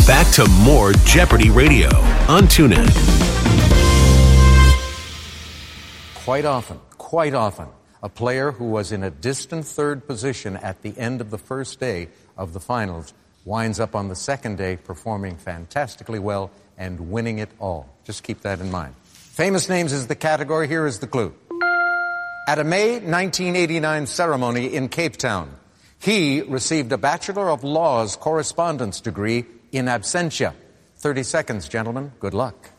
Back to more Jeopardy Radio on TuneIn. Quite often, a player who was in a distant third position at the end of the first day of the finals winds up on the second day performing fantastically well and winning it all. Just keep that in mind. Famous names is the category. Here is the clue. At a May 1989 ceremony in Cape Town, he received a Bachelor of Laws correspondence degree in absentia. 30 seconds, gentlemen. Good luck.